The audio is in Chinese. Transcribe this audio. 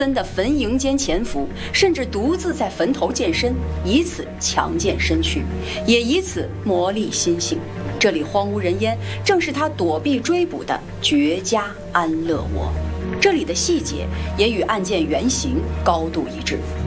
森的坟茔间潜伏，甚至独自在坟头健身，以此强健身躯，也以此磨砺心性。这里荒无人烟，正是他躲避追捕的绝佳安乐窝。这里的细节也与案件原型高度一致。